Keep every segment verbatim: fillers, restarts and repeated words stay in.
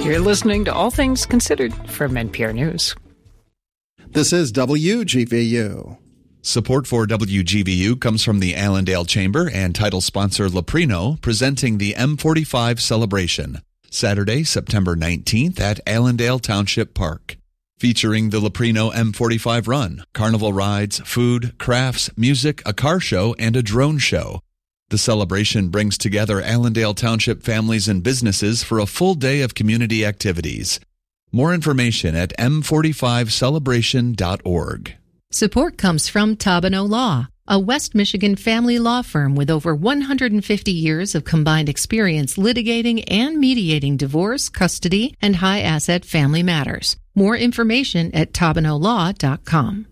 You're listening to All Things Considered from N P R News. This is W G V U. Support for W G V U comes from the Allendale Chamber and title sponsor Leprino, presenting the M forty-five celebration, Saturday, September nineteenth at Allendale Township Park. Featuring the Leprino M forty-five Run, carnival rides, food, crafts, music, a car show, and a drone show. The celebration brings together Allendale Township families and businesses for a full day of community activities. More information at m forty-five celebration dot org. Support comes from Tabano Law, a West Michigan family law firm with over one hundred fifty years of combined experience litigating and mediating divorce, custody, and high-asset family matters. More information at tabano law dot com.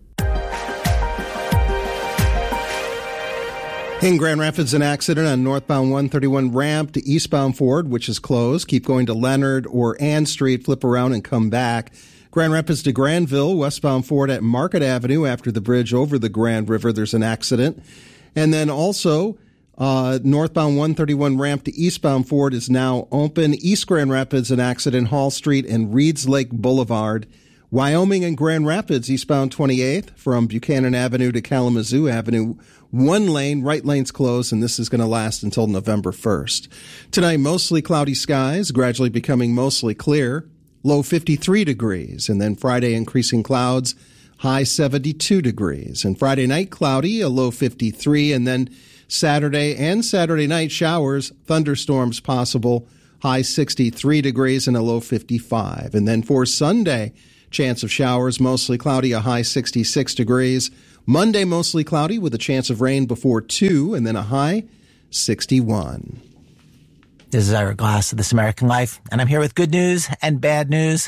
In Grand Rapids, an accident on northbound one thirty-one ramp to eastbound Ford, which is closed. Keep going to Leonard or Ann Street, flip around and come back. Grand Rapids to Granville, westbound Ford at Market Avenue after the bridge over the Grand River, there's an accident. And then also, uh, northbound one thirty-one ramp to eastbound Ford is now open. East Grand Rapids, an accident, Hall Street and Reeds Lake Boulevard. Wyoming and Grand Rapids, eastbound twenty-eighth from Buchanan Avenue to Kalamazoo Avenue. One lane, right lane's closed, and this is going to last until November first. Tonight, mostly cloudy skies, gradually becoming mostly clear. Low fifty-three degrees. And then Friday, increasing clouds, high seventy-two degrees. And Friday night, cloudy, a low fifty-three. And then Saturday and Saturday night, showers, thunderstorms possible, high sixty-three degrees and a low fifty-five. And then for Sunday, chance of showers, mostly cloudy, a high sixty-six degrees. Monday, mostly cloudy with a chance of rain before two, and then a high sixty-one. This is Ira Glass of This American Life, and I'm here with good news and bad news.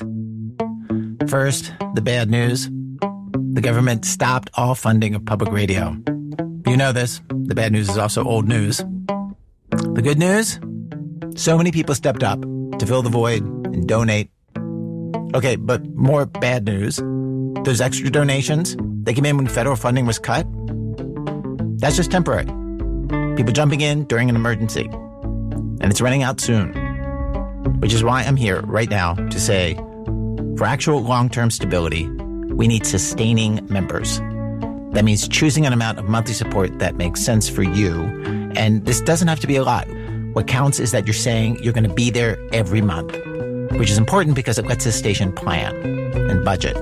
First, the bad news. The government stopped all funding of public radio. You know this. The bad news is also old news. The good news? So many people stepped up to fill the void and donate. Okay, but more bad news. Those extra donations, they came in when federal funding was cut. That's just temporary. People jumping in during an emergency. And it's running out soon. Which is why I'm here right now to say, for actual long-term stability, we need sustaining members. That means choosing an amount of monthly support that makes sense for you. And this doesn't have to be a lot. What counts is that you're saying you're going to be there every month, which is important because it lets the station plan and budget.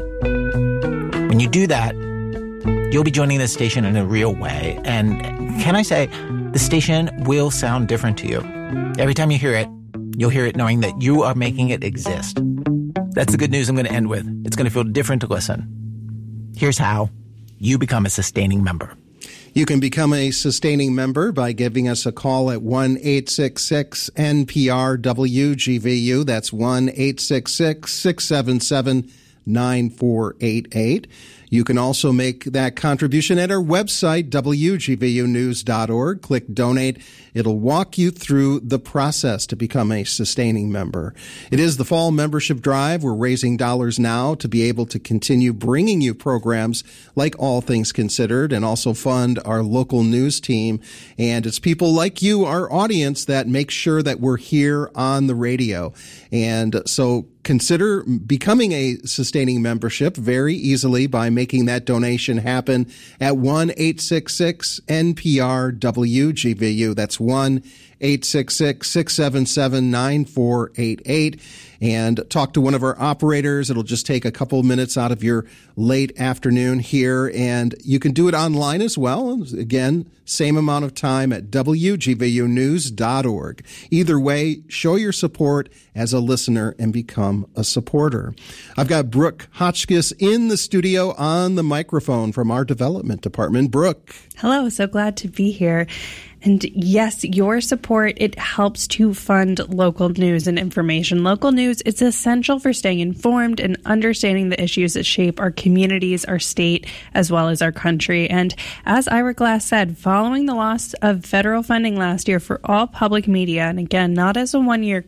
When you do that, you'll be joining the station in a real way. And can I say, the station will sound different to you. Every time you hear it, you'll hear it knowing that you are making it exist. That's the good news I'm going to end with. It's going to feel different to listen. Here's how you become a sustaining member. You can become a sustaining member by giving us a call at one eight six six N P R W G V U. That's one eight six six, six seven seven, nine four eight eight. You can also make that contribution at our website, W G V U news dot org. Click Donate. It'll walk you through the process to become a sustaining member. It is the fall membership drive. We're raising dollars now to be able to continue bringing you programs like All Things Considered and also fund our local news team. And it's people like you, our audience, that make sure that we're here on the radio. And so consider becoming a sustaining membership very easily by making that donation happen at one eight six six N P R W G V U. That's one eight six six, six seven seven, nine four eight eight. And talk to one of our operators. It'll just take a couple minutes out of your late afternoon here. And you can do it online as well. Again, same amount of time at W G V U news dot org. Either way, show your support as a listener and become a supporter. I've got Brooke Hotchkiss in the studio on the microphone from our development department. Brooke. Hello, so glad to be here. And yes, your support, it helps to fund local news and information. Local news, it's essential for staying informed and understanding the issues that shape our communities, our state, as well as our country. And as Ira Glass said, following the loss of federal funding last year for all public media, and again, not as a one-year cut, but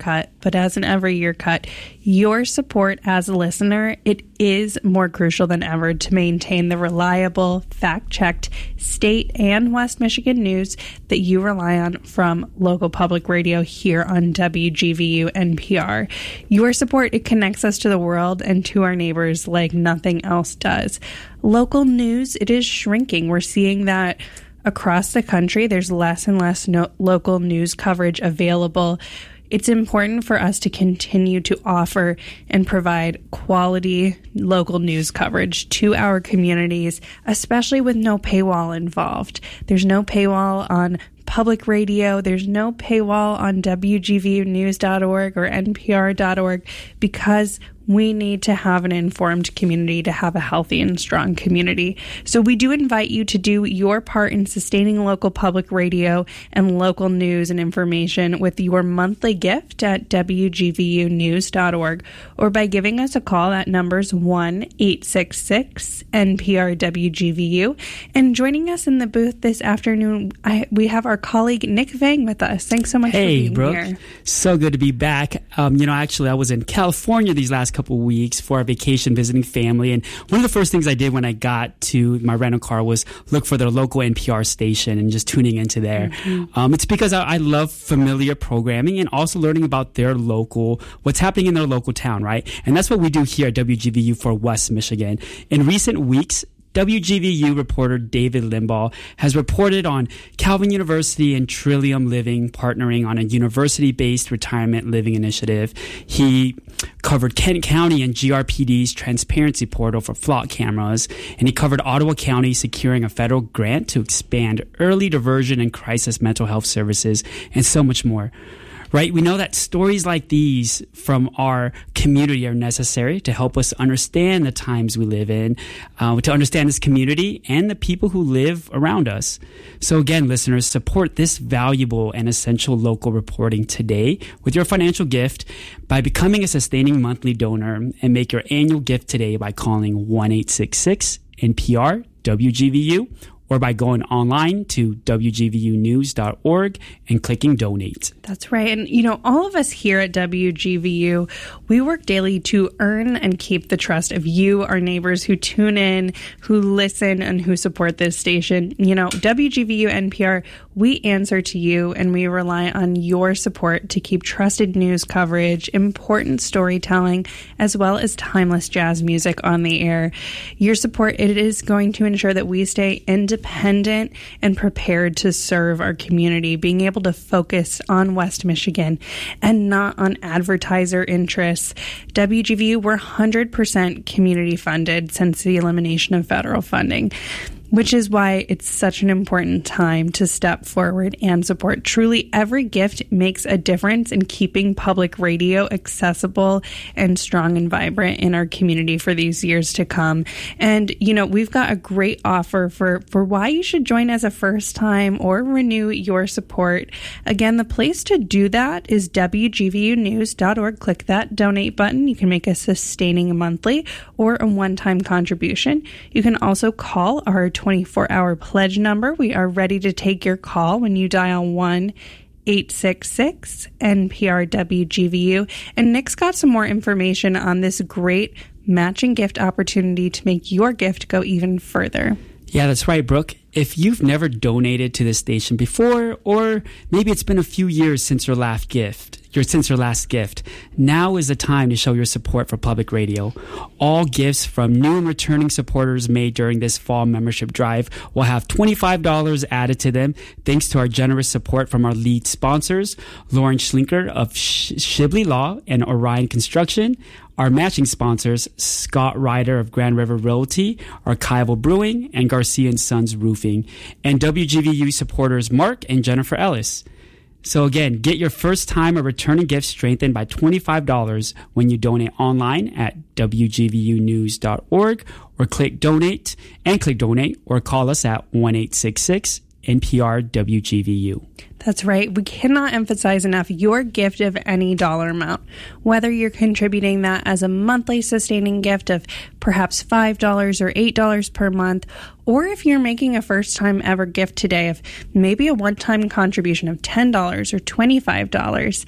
but as an every year cut, your support as a listener, it is more crucial than ever to maintain the reliable, fact-checked state and West Michigan news that you rely on from local public radio here on W G V U N P R. Your support, it connects us to the world and to our neighbors like nothing else does. Local news, it is shrinking. We're seeing that across the country. There's less and less no- local news coverage available. It's important for us to continue to offer and provide quality local news coverage to our communities, especially with no paywall involved. There's no paywall on public radio. There's no paywall on W G V U news dot org or N P R dot org because we need to have an informed community to have a healthy and strong community. So we do invite you to do your part in sustaining local public radio and local news and information with your monthly gift at W G V U news dot org or by giving us a call at numbers one eight six six N P R W G V U. And joining us in the booth this afternoon, I, we have our colleague Nick Vang with us. Thanks so much hey, for being Brooke. here. So good to be back. Um, you know, actually, I was in California these last couple weeks for a vacation visiting family, and one of the first things I did when I got to my rental car was look for their local N P R station and just tuning into there. Mm-hmm. Um, it's because I, I love familiar programming and also learning about their local, what's happening in their local town, right? And that's what we do here at W G V U for West Michigan. In recent weeks, W G V U reporter David Limbaugh has reported on Calvin University and Trillium Living partnering on a university-based retirement living initiative. He covered Kent County and G R P D's transparency portal for flock cameras, and he covered Ottawa County securing a federal grant to expand early diversion and crisis mental health services, and so much more. Right? We know that stories like these from our community are necessary to help us understand the times we live in, uh, to understand this community and the people who live around us. So again, listeners, support this valuable and essential local reporting today with your financial gift by becoming a sustaining monthly donor, and make your annual gift today by calling one eight six six N P R W G V U or by going online to W G V U news dot org and clicking donate. That's right. And, you know, all of us here at W G V U, we work daily to earn and keep the trust of you, our neighbors who tune in, who listen, and who support this station. You know, W G V U N P R, we answer to you, and we rely on your support to keep trusted news coverage, important storytelling, as well as timeless jazz music on the air. Your support, it is going to ensure that we stay independent and prepared to serve our community, being able to focus on West Michigan and not on advertiser interests. W G V U, we're one hundred percent community funded since the elimination of federal funding, which is why it's such an important time to step forward and support. Truly, every gift makes a difference in keeping public radio accessible and strong and vibrant in our community for these years to come. And, you know, we've got a great offer for, for why you should join as a first time or renew your support. Again, the place to do that is W G V U news dot org. Click that donate button. You can make a sustaining monthly or a one-time contribution. You can also call our twenty-four hour pledge number. We are ready to take your call when you dial one eight six six N P R W G V U. And Nick's got some more information on this great matching gift opportunity to make your gift go even further. Yeah, that's right, Brooke. If you've never donated to this station before, or maybe it's been a few years since your last gift, your since your last gift, now is the time to show your support for public radio. All gifts from new and returning supporters made during this fall membership drive will have twenty-five dollars added to them, thanks to our generous support from our lead sponsors, Lauren Schlinker of Sh- Shibley Law and Orion Construction. Our matching sponsors, Scott Ryder of Grand River Realty, Archival Brewing, and Garcia and Sons Roofing, and W G V U supporters Mark and Jennifer Ellis. So again, get your first time or returning gift strengthened by twenty-five dollars when you donate online at W G V U news dot org or click donate and click donate or call us at one eight six six N P R W G V U. That's right. We cannot emphasize enough your gift of any dollar amount, whether you're contributing that as a monthly sustaining gift of perhaps five dollars or eight dollars per month, or if you're making a first time ever gift today of maybe a one-time contribution of ten dollars or twenty-five dollars.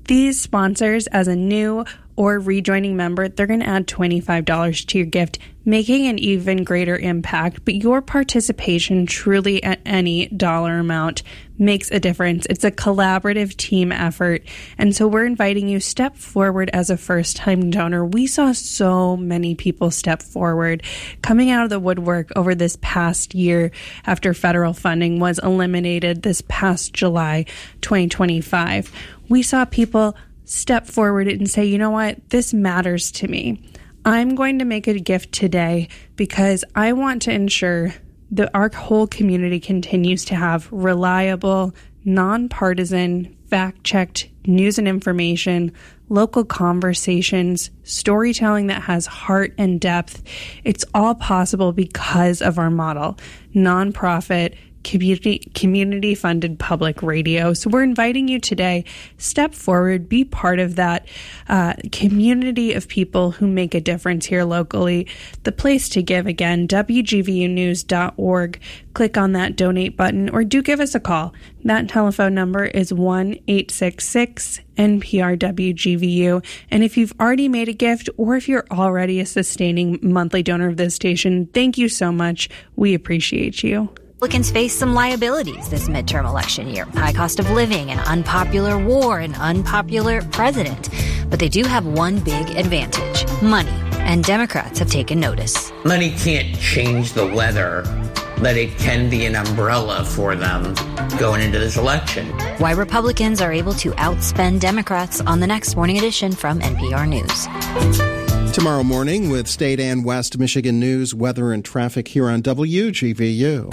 These sponsors, as a new or rejoining member, they're going to add twenty-five dollars to your gift, making an even greater impact. But your participation truly at any dollar amount makes a difference. It's a collaborative team effort. And so we're inviting you, step forward as a first-time donor. We saw so many people step forward coming out of the woodwork over this past year after federal funding was eliminated this past July twenty twenty-five. We saw people step forward and say, you know what, this matters to me. I'm going to make a gift today because I want to ensure that our whole community continues to have reliable, nonpartisan, fact-checked news and information, local conversations, storytelling that has heart and depth. It's all possible because of our model, nonprofit, community community funded public radio. So we're inviting you today, step forward, be part of that uh, community of people who make a difference here locally. The place to give, again, W G V U news dot org. Click on that donate button or do give us a call. That telephone number is one eight six six N P R W G V U. And if you've already made a gift or if you're already a sustaining monthly donor of this station, thank you so much. We appreciate you. Republicans face some liabilities this midterm election year. High cost of living, an unpopular war, an unpopular president. But they do have one big advantage, money. And Democrats have taken notice. Money can't change the weather, but it can be an umbrella for them going into this election. Why Republicans are able to outspend Democrats on the next Morning Edition from N P R News. Tomorrow morning with State and West Michigan news, weather, and traffic here on W G V U.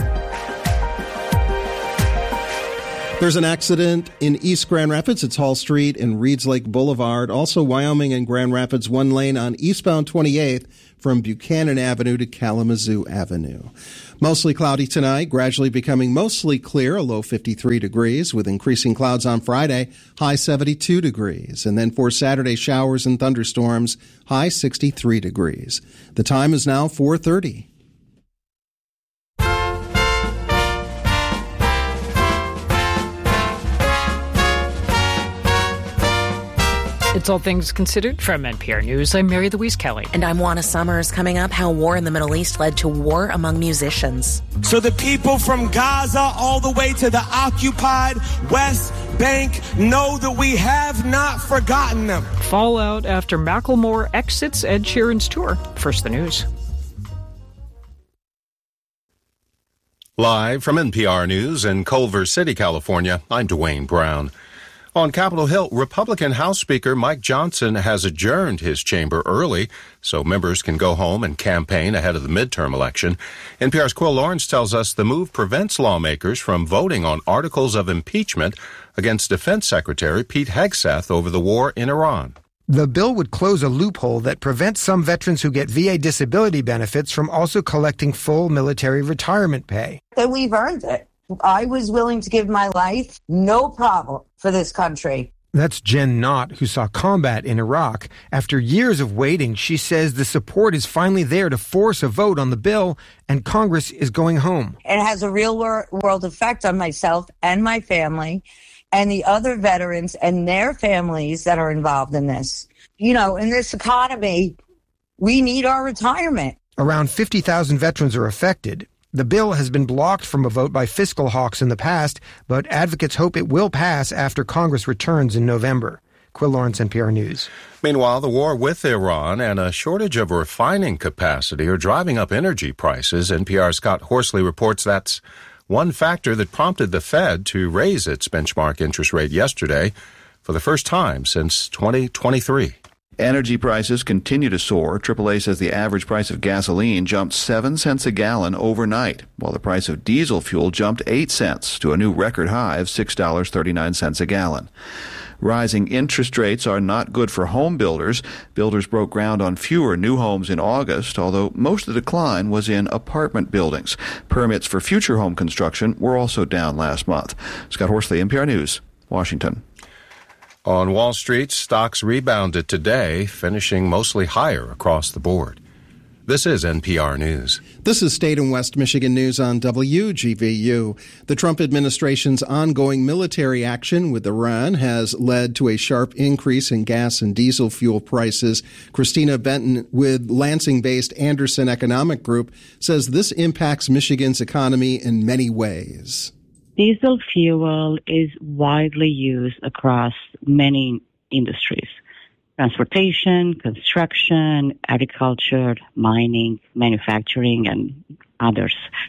There's an accident in East Grand Rapids. It's Hall Street and Reeds Lake Boulevard. Also, Wyoming and Grand Rapids, one lane on eastbound twenty-eighth from Buchanan Avenue to Kalamazoo Avenue. Mostly cloudy tonight, gradually becoming mostly clear, a low fifty-three degrees, with increasing clouds on Friday, high seventy-two degrees. And then for Saturday, showers and thunderstorms, high sixty-three degrees. The time is now four thirty. It's All Things Considered from N P R News. I'm Mary Louise Kelly. And I'm Juana Summers. Coming up, how war in the Middle East led to war among musicians. So the people from Gaza all the way to the occupied West Bank know that we have not forgotten them. Fallout after Macklemore exits Ed Sheeran's tour. First, the news. Live from N P R News in Culver City, California, I'm Dwayne Brown. On Capitol Hill, Republican House Speaker Mike Johnson has adjourned his chamber early so members can go home and campaign ahead of the midterm election. N P R's Quill Lawrence tells us the move prevents lawmakers from voting on articles of impeachment against Defense Secretary Pete Hegseth over the war in Iran. The bill would close a loophole that prevents some veterans who get V A disability benefits from also collecting full military retirement pay. That we've earned it. I was willing to give my life, no problem, for this country. That's Jen Knott, who saw combat in Iraq. After years of waiting, she says the support is finally there to force a vote on the bill, and Congress is going home. It has a real world effect on myself and my family and the other veterans and their families that are involved in this. You know, in this economy, we need our retirement. Around fifty thousand veterans are affected. The bill has been blocked from a vote by fiscal hawks in the past, but advocates hope it will pass after Congress returns in November. Quill Lawrence, N P R News. Meanwhile, the war with Iran and a shortage of refining capacity are driving up energy prices. N P R's Scott Horsley reports that's one factor that prompted the Fed to raise its benchmark interest rate yesterday for the first time since twenty twenty-three. Energy prices continue to soar. triple A says the average price of gasoline jumped seven cents a gallon overnight, while the price of diesel fuel jumped eight cents to a new record high of six dollars and thirty-nine cents a gallon. Rising interest rates are not good for home builders. Builders broke ground on fewer new homes in August, although most of the decline was in apartment buildings. Permits for future home construction were also down last month. Scott Horsley, N P R News, Washington. On Wall Street, stocks rebounded today, finishing mostly higher across the board. This is N P R News. This is State and West Michigan News on W G V U. The Trump administration's ongoing military action with Iran has led to a sharp increase in gas and diesel fuel prices. Christina Benton with Lansing-based Anderson Economic Group says this impacts Michigan's economy in many ways. Diesel fuel is widely used across many industries. Transportation, construction, agriculture, mining, manufacturing, and others.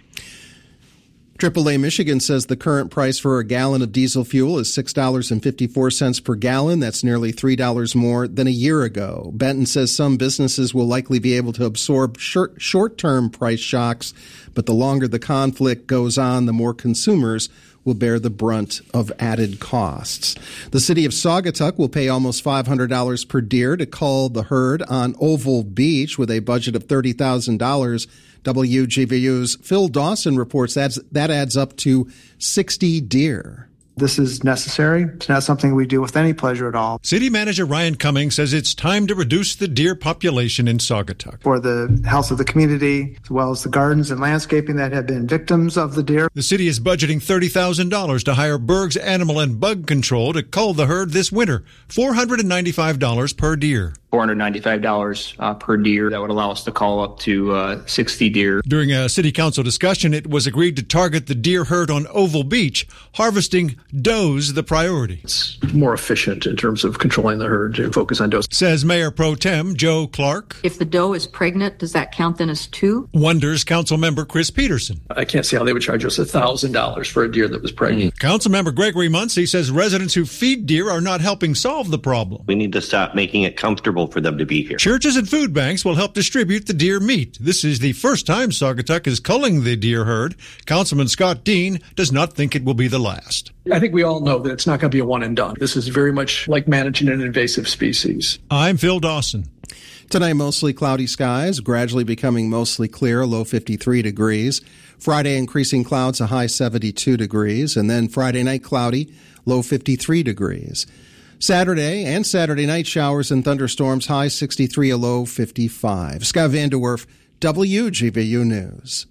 triple A Michigan says the current price for a gallon of diesel fuel is six dollars and fifty-four cents per gallon. That's nearly three dollars more than a year ago. Benton says some businesses will likely be able to absorb short, short-term price shocks, but the longer the conflict goes on, the more consumers will bear the brunt of added costs. The city of Saugatuck will pay almost five hundred dollars per deer to cull the herd on Oval Beach with a budget of thirty thousand dollars. W G V U's Phil Dawson reports that's, that adds up to sixty deer. This is necessary. It's not something we do with any pleasure at all. City Manager Ryan Cummings says it's time to reduce the deer population in Saugatuck. For the health of the community, as well as the gardens and landscaping that have been victims of the deer. The city is budgeting thirty thousand dollars to hire Berg's Animal and Bug Control to cull the herd this winter, four hundred ninety-five dollars per deer. four hundred ninety-five dollars uh, per deer. That would allow us to call up to uh, sixty deer. During a city council discussion, it was agreed to target the deer herd on Oval Beach, harvesting does the priority. It's more efficient in terms of controlling the herd to focus on does. Says Mayor Pro Tem Joe Clark. If the doe is pregnant, does that count then as two? Wonders Council Member Chris Peterson. I can't see how they would charge us one thousand dollars for a deer that was pregnant. Mm. Council Member Gregory Muncie says residents who feed deer are not helping solve the problem. We need to stop making it comfortable for them to be here. Churches and food banks will help distribute the deer meat. This is the first time Saugatuck is culling the deer herd. Councilman Scott Dean does not think it will be the last. I think we all know that it's not going to be a one and done. This is very much like managing an invasive species. I'm Phil Dawson. Tonight, mostly cloudy skies, gradually becoming mostly clear, low fifty-three degrees. Friday, increasing clouds, a high seventy-two degrees. And then Friday night, cloudy, low fifty-three degrees. Saturday and Saturday night, showers and thunderstorms, high sixty-three, a low fifty-five. Scott Vanderwerf, W G V U News.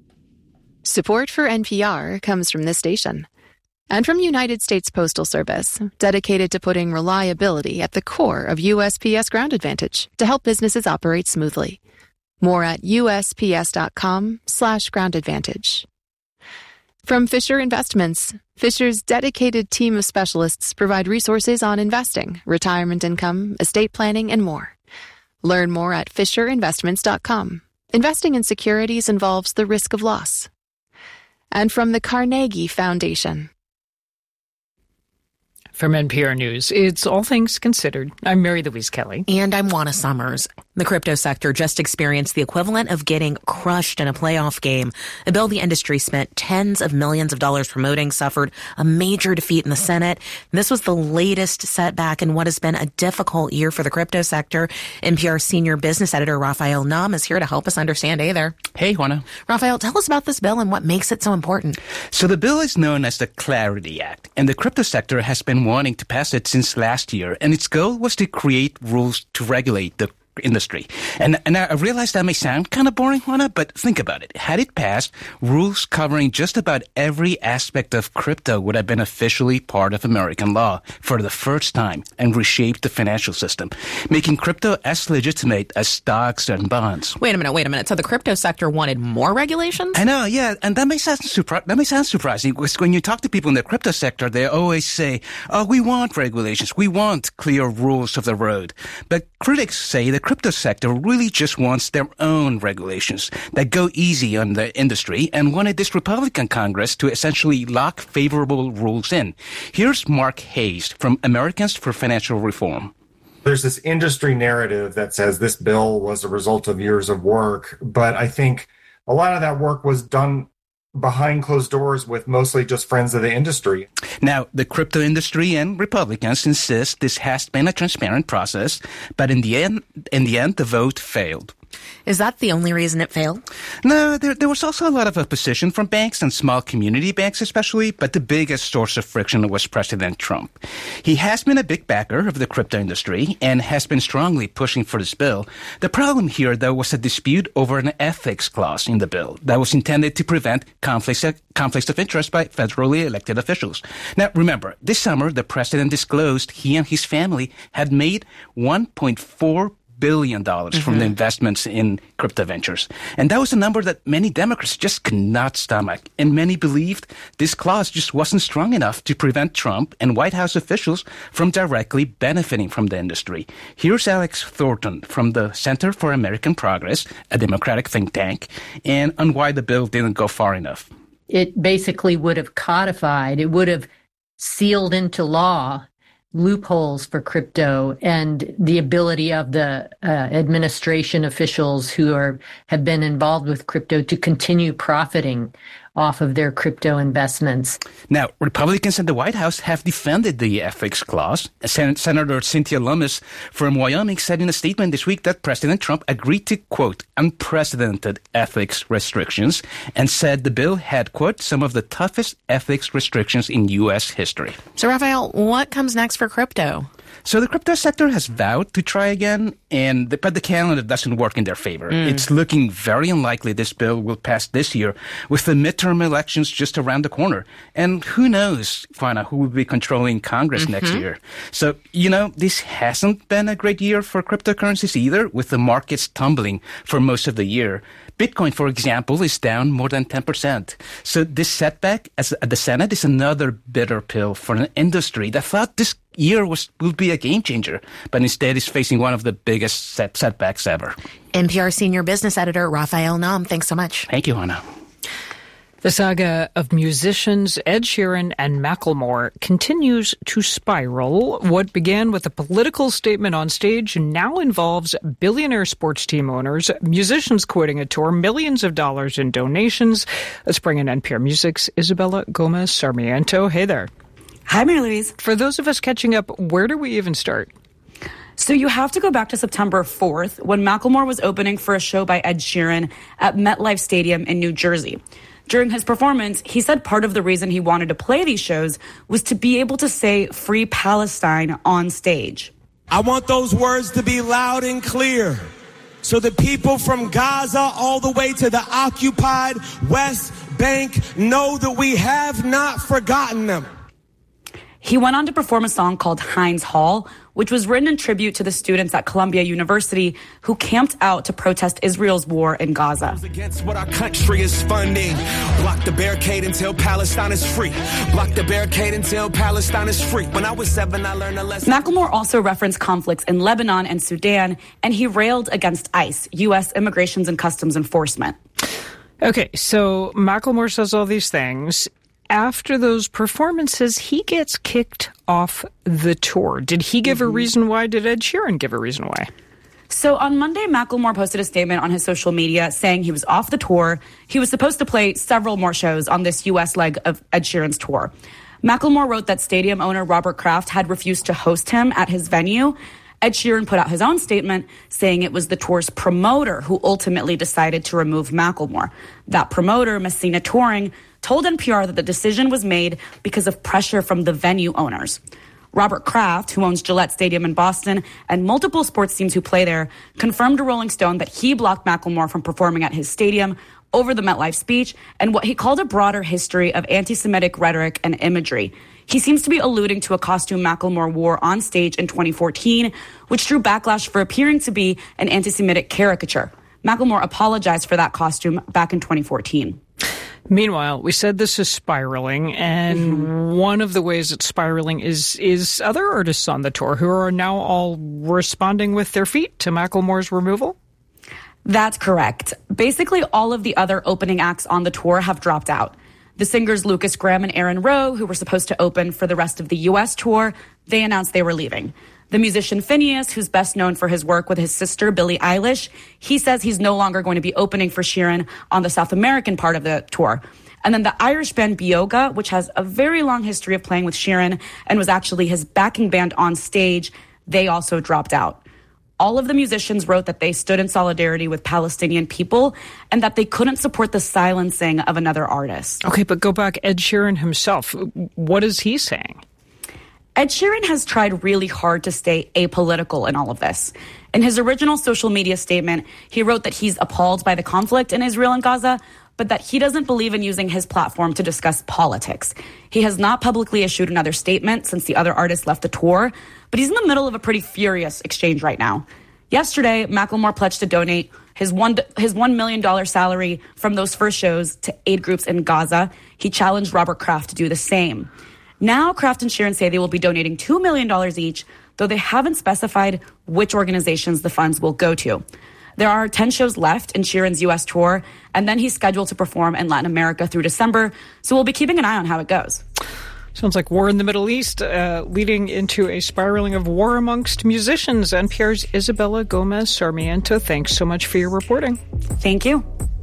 Support for N P R comes from this station and from United States Postal Service, dedicated to putting reliability at the core of U S P S Ground Advantage to help businesses operate smoothly. More at usps.com slash ground advantage. From Fisher Investments, Fisher's dedicated team of specialists provide resources on investing, retirement income, estate planning, and more. Learn more at fisher investments dot com. Investing in securities involves the risk of loss. And from the Carnegie Foundation. From N P R News, it's All Things Considered. I'm Mary Louise Kelly. And I'm Juana Summers. The crypto sector just experienced the equivalent of getting crushed in a playoff game. A bill the industry spent tens of millions of dollars promoting suffered a major defeat in the Senate. This was the latest setback in what has been a difficult year for the crypto sector. N P R senior business editor Raphael Nam is here to help us understand. Hey there. Hey, Juana. Raphael, tell us about this bill and what makes it so important. So the bill is known as the Clarity Act, and the crypto sector has been wanting to pass it since last year, and its goal was to create rules to regulate the industry. And and I realize that may sound kind of boring, Juana, but think about it. Had it passed, rules covering just about every aspect of crypto would have been officially part of American law for the first time and reshaped the financial system, making crypto as legitimate as stocks and bonds. Wait a minute, wait a minute. So the crypto sector wanted more regulations? I know, yeah, and that may sound surpri- that may sound surprising because when you talk to people in the crypto sector, they always say, "Oh, we want regulations, we want clear rules of the road." But critics say the crypto sector really just wants their own regulations that go easy on the industry and wanted this Republican Congress to essentially lock favorable rules in. Here's Mark Hayes from Americans for Financial Reform. There's this industry narrative that says this bill was a result of years of work, but I think a lot of that work was done behind closed doors with mostly just friends of the industry. Now, the crypto industry and Republicans insist this has been a transparent process, but in the end, in the end, the vote failed. Is that the only reason it failed? No, there, there was also a lot of opposition from banks and small community banks especially, but the biggest source of friction was President Trump. He has been a big backer of the crypto industry and has been strongly pushing for this bill. The problem here, though, was a dispute over an ethics clause in the bill that was intended to prevent conflicts of, conflicts of interest by federally elected officials. Now, remember, this summer, the president disclosed he and his family had made one point four billion dollars mm-hmm. from the investments in crypto ventures. And that was a number that many Democrats just could not stomach. And many believed this clause just wasn't strong enough to prevent Trump and White House officials from directly benefiting from the industry. Here's Alex Thornton from the Center for American Progress, a Democratic think tank, and on why the bill didn't go far enough. It basically would have codified, it would have sealed into law loopholes for crypto and the ability of the uh, administration officials who are have been involved with crypto to continue profiting off of their crypto investments. Now, Republicans in the White House have defended the ethics clause. Sen- Senator Cynthia Lummis from Wyoming said in a statement this week that President Trump agreed to, quote, unprecedented ethics restrictions and said the bill had, quote, some of the toughest ethics restrictions in U S history. So, Raphael, what comes next for crypto? So the crypto sector has vowed to try again, and the, but the calendar doesn't work in their favor. Mm. It's looking very unlikely this bill will pass this year, with the midterm elections just around the corner. And who knows, Juana, who will be controlling Congress mm-hmm. next year. So, you know, this hasn't been a great year for cryptocurrencies either, with the markets tumbling for most of the year. Bitcoin, for example, is down more than ten percent. So this setback as, at the Senate is another bitter pill for an industry that thought this year was will be a game changer, but instead is facing one of the biggest set, setbacks ever. N P R senior business editor Raphael Nahm, thanks so much. Thank you, Anna. The saga of musicians Ed Sheeran and Macklemore continues to spiral. What began with a political statement on stage now involves billionaire sports team owners, musicians quitting a tour, millions of dollars in donations. Let's bring in N P R Music's Isabella Gomez Sarmiento. Hey there. Hi, Mary Louise. For those of us catching up, where do we even start? So you have to go back to September fourth, when Macklemore was opening for a show by Ed Sheeran at MetLife Stadium in New Jersey. During his performance, he said part of the reason he wanted to play these shows was to be able to say Free Palestine on stage. I want those words to be loud and clear, so the people from Gaza all the way to the occupied West Bank know that we have not forgotten them. He went on to perform a song called Heinz Hall, which was written in tribute to the students at Columbia University who camped out to protest Israel's war in Gaza. Against what our country is funding. Block the barricade until Palestine is free. Block the barricade until Palestine is free. When I was seven, I learned a lesson. Macklemore also referenced conflicts in Lebanon and Sudan, and he railed against ICE, U S Immigrations and Customs Enforcement. Okay, so Macklemore says all these things. After those performances, he gets kicked off the tour. Did he give mm-hmm. a reason why? Did Ed Sheeran give a reason why? So on Monday, Macklemore posted a statement on his social media saying he was off the tour. He was supposed to play several more shows on this U S leg of Ed Sheeran's tour. Macklemore wrote that stadium owner Robert Kraft had refused to host him at his venue. Ed Sheeran put out his own statement saying it was the tour's promoter who ultimately decided to remove Macklemore. That promoter, Messina Touring, told N P R that the decision was made because of pressure from the venue owners. Robert Kraft, who owns Gillette Stadium in Boston and multiple sports teams who play there, confirmed to Rolling Stone that he blocked Macklemore from performing at his stadium over the MetLife speech and what he called a broader history of anti-Semitic rhetoric and imagery. He seems to be alluding to a costume Macklemore wore on stage in twenty fourteen, which drew backlash for appearing to be an anti-Semitic caricature. Macklemore apologized for that costume back in twenty fourteen. Meanwhile, we said this is spiraling, and mm-hmm. one of the ways it's spiraling is is other artists on the tour who are now all responding with their feet to Macklemore's removal? That's correct. Basically, all of the other opening acts on the tour have dropped out. The singers Lucas Graham and Aaron Rowe, who were supposed to open for the rest of the U S tour, they announced they were leaving. The musician Phineas, who's best known for his work with his sister Billie Eilish, he says he's no longer going to be opening for Sheeran on the South American part of the tour. And then the Irish band Bioga, which has a very long history of playing with Sheeran and was actually his backing band on stage, they also dropped out. All of the musicians wrote that they stood in solidarity with Palestinian people and that they couldn't support the silencing of another artist. Okay, but go back, Ed Sheeran himself. What is he saying? Ed Sheeran has tried really hard to stay apolitical in all of this. In his original social media statement, he wrote that he's appalled by the conflict in Israel and Gaza, but that he doesn't believe in using his platform to discuss politics. He has not publicly issued another statement since the other artists left the tour, but he's in the middle of a pretty furious exchange right now. Yesterday, Macklemore pledged to donate his one his one million dollars salary from those first shows to aid groups in Gaza. He challenged Robert Kraft to do the same. Now, Kraft and Sheeran say they will be donating two million dollars each, though they haven't specified which organizations the funds will go to. There are ten shows left in Sheeran's U S tour, and then he's scheduled to perform in Latin America through December, so we'll be keeping an eye on how it goes. Sounds like war in the Middle East, uh, leading into a spiraling of war amongst musicians. N P R's Isabella Gomez Sarmiento, thanks so much for your reporting. Thank you.